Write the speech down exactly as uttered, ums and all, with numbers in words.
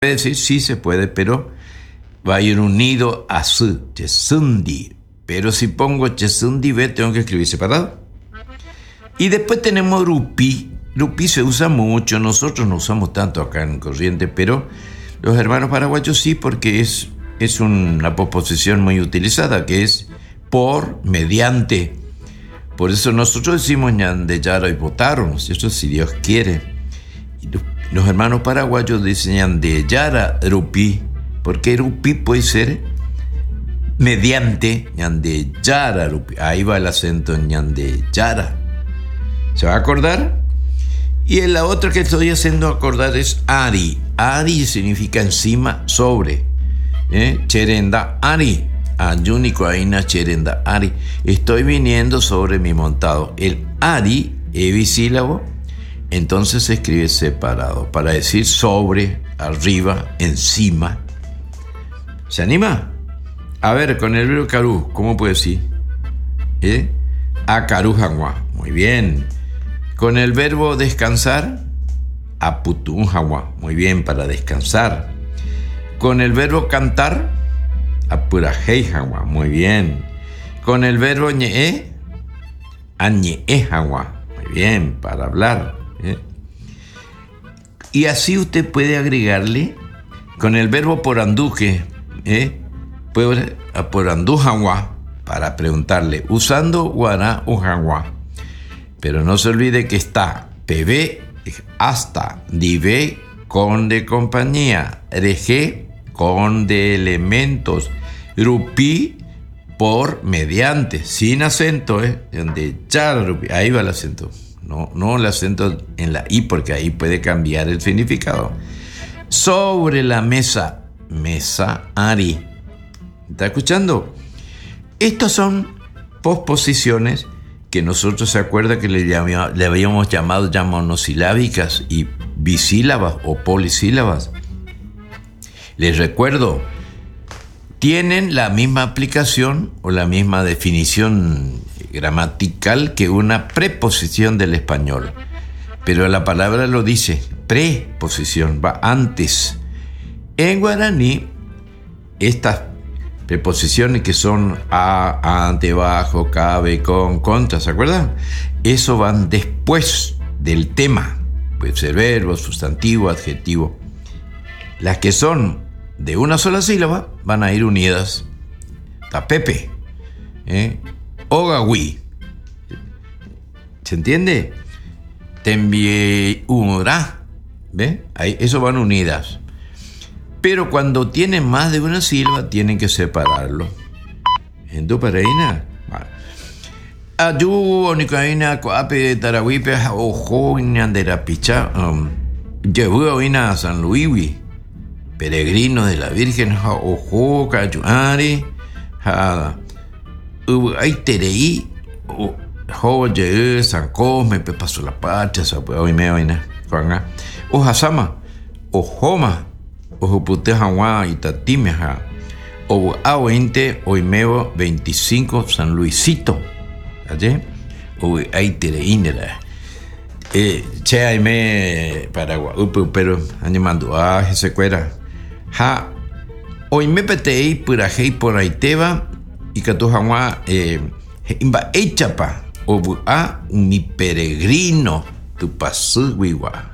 puede decir, sí se puede, pero va a ir unido a su, chesundi. Pero si pongo chesundi ve, tengo que escribir separado. Y después tenemos rupi. Rupi se usa mucho, nosotros no usamos tanto acá en Corrientes, pero los hermanos paraguayos sí, porque es, es una posposición muy utilizada, que es por, mediante. Por eso nosotros decimos ñande yara y votaron, eso si Dios quiere. Y los, los hermanos paraguayos dicen ñande yara rupi, porque rupi puede ser mediante ñande yara rupi. Ahí va el acento en ñande yara. ¿Se va a acordar? Y en la otra que estoy haciendo acordar es ari. Ari significa encima, sobre. ¿Eh? Cherenda ari. Ayúnico aina cherenda ari. Estoy viniendo sobre mi montado. El ari es bisílabo, entonces se escribe separado. Para decir sobre, arriba, encima. ¿Se anima? A ver, con el verbo carú, ¿cómo puedo decir? ¿Eh? A carú jangua. Muy bien. Con el verbo descansar, aputun jagua. Muy bien, para descansar. Con el verbo cantar, apurajei jagua. Muy bien. Con el verbo ñe, añe jagua. Muy bien, para hablar. ¿eh? Y así usted puede agregarle con el verbo poranduje, ¿eh? puede porandú jagua, para preguntarle, usando guará o jagua. Pero no se olvide que está P B, hasta, dive, con de compañía, reg, con de elementos, rupi, por, mediante, sin acento, ¿eh? De char, rupi, ahí va el acento. No, no el acento en la I, porque ahí puede cambiar el significado. Sobre la mesa, mesa, ari. ¿Está escuchando? Estas son posposiciones que nosotros se acuerda que le, llamó, le habíamos llamado ya monosilábicas y bisílabas o polisílabas. Les recuerdo, tienen la misma aplicación o la misma definición gramatical que una preposición del español, pero la palabra lo dice, preposición, va antes. En guaraní, estas preposiciones que son a, ante, bajo, cabe, con, contra, ¿se acuerdan? Eso van después del tema. Puede ser verbo, sustantivo, adjetivo. Las que son de una sola sílaba van a ir unidas. Tapepe, ¿eh? Ogawi. ¿Se entiende? Tembiura. ¿Ve? Ahí, eso van unidas. Pero cuando tienen más de una sílaba, tienen que separarlo. ¿En tu pareina? Ayu, onicaina, coape, tarahuipe, ojo, inandera picha. Llevo oina a San Luis, peregrino de la Virgen, ojo, cayuari, ha, ay, terei, joye, San Cosme, pepaso la pacha, hoy me oina, juanga, ojasama, ojoma. Ojo pute jagua itatime ja. O a veinte oimeo veinticinco San Luisito. ¿Allí? O ahí tere indera. Eh, che aime Paraguay, pero animando a se cuera. Ja. Oime petei purajei por aiteba y que tu jagua eh imba echapa. O a mi peregrino tu pasu wiwa.